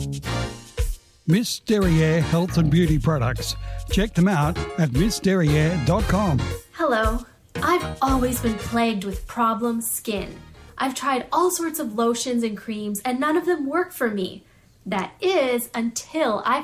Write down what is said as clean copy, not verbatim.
Miss Derriere Health and Beauty Products. Check them out at missderriere.com. Hello. I've always been plagued with problem skin. I've tried all sorts of lotions and creams and none of them work for me. That is until I